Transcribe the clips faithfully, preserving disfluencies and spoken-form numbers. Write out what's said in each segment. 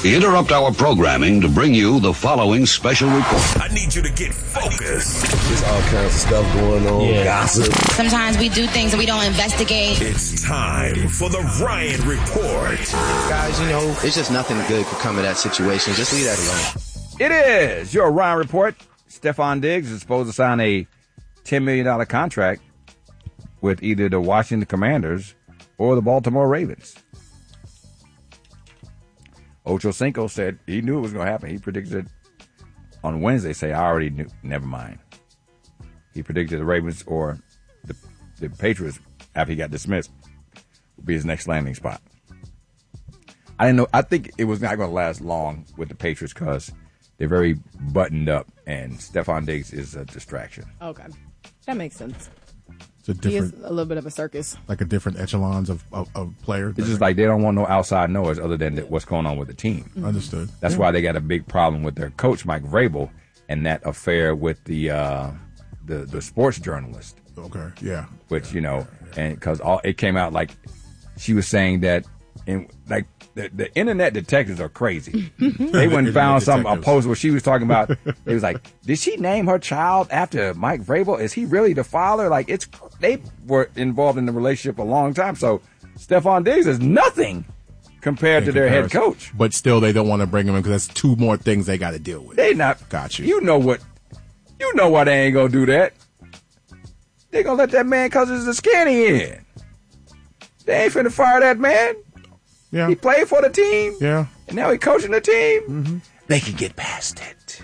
interrupt our programming to bring you the following special report. I need you to get focused. There's all kinds of stuff going on, yeah. Gossip. Sometimes we do things and we don't investigate. It's time for the Ryan Report. Guys, you know, it's just nothing good could come of that situation. Just leave that alone. It is your Ryan Report. Stephon Diggs is supposed to sign a ten million dollars contract with either the Washington Commanders or the Baltimore Ravens. Ocho Cinco said he knew it was going to happen. He predicted it on Wednesday. Say, I already knew. Never mind. He predicted the Ravens or the, the Patriots, after he got dismissed, would be his next landing spot. I didn't know. I think it was not going to last long with the Patriots because they're very buttoned up, and Stephon Diggs is a distraction. Okay. That makes sense. It's a different, he is a little bit of a circus. Like a different echelons of, of, of players. It's just like they don't want no outside noise other than what's going on with the team. Mm-hmm. Understood. That's yeah. why they got a big problem with their coach, Mike Vrabel, and that affair with the uh, the, the sports journalist. Okay, yeah. Which, yeah. you know, and because all it came out like she was saying that, in like, The, the internet detectives are crazy. They went and found some a post where she was talking about. It was like, did she name her child after Mike Vrabel? Is he really the father? Like, it's they were involved in the relationship a long time. So Stephon Diggs is nothing compared in to their head coach. But still, they don't want to bring him in because that's two more things they got to deal with. They not got you. You know what? You know why they ain't gonna do that. They gonna let that man cause it's a skinny in. They ain't finna fire that man. Yeah. He played for the team. Yeah. And now he's coaching the team. Mm-hmm. They can get past it.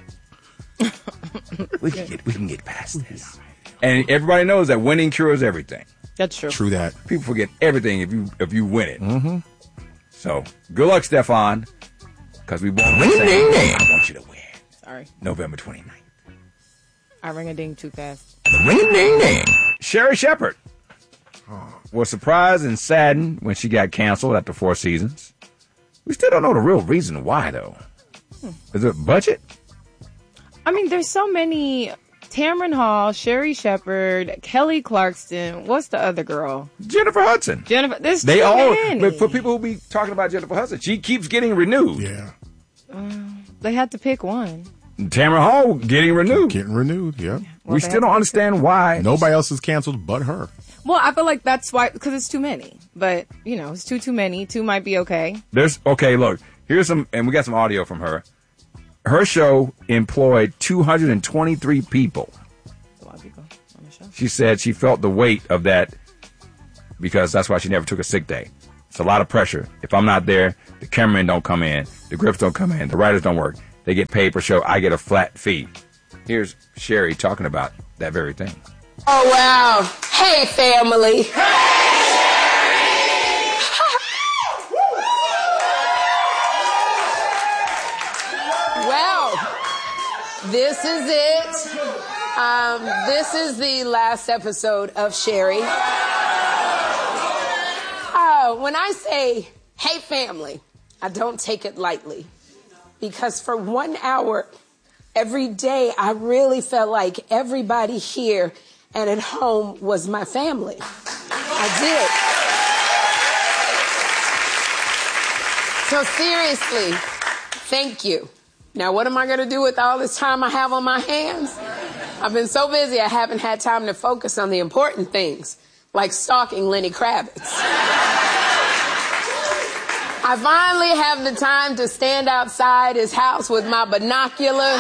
we can get we can get past this. And everybody knows that winning cures everything. That's true. True that. People forget everything if you if you win it. Mm-hmm. So good luck, Stephon. Because we won't win. I want you to win. Sorry. November twenty-ninth. I ring a ding too fast. Ring a ding ding. Sherri Shepherd was surprised and saddened when she got canceled after four seasons. We still don't know the real reason why, though. Hmm. Is it budget? I mean, there's so many. Tamron Hall, Sherri Shepherd, Kelly Clarkson. What's the other girl? Jennifer Hudson. Jennifer. There's they too all, many. But for people who be talking about Jennifer Hudson, she keeps getting renewed. Yeah. Uh, they had to pick one. Tamron Hall getting renewed. Getting renewed, yeah. Well, we still don't understand why. Nobody else is canceled but her. Well, I feel like that's why, because it's too many. But, you know, it's too, too many. Two might be okay. There's, okay, look, here's some, and we got some audio from her. Her show employed two hundred twenty-three people. That's a lot of people on the show. She said she felt the weight of that because that's why she never took a sick day. It's a lot of pressure. If I'm not there, the cameramen don't come in, the grips don't come in, the writers don't work. They get paid per show. I get a flat fee. Here's Sherri talking about that very thing. Oh, wow. Hey, family. Well, this is it. Um, this is the last episode of Sherri. Uh, when I say, hey, family, I don't take it lightly. Because for one hour every day, I really felt like everybody here and at home was my family. I did. So seriously, thank you. Now, what am I going to do with all this time I have on my hands? I've been so busy, I haven't had time to focus on the important things, like stalking Lenny Kravitz. I finally have the time to stand outside his house with my binoculars.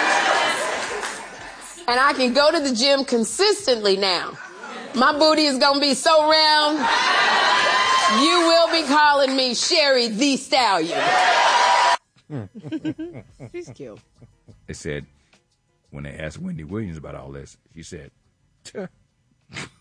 And I can go to the gym consistently now. My booty is going to be so round, you will be calling me Sherri the Stallion. She's cute. They said, when they asked Wendy Williams about all this, she said,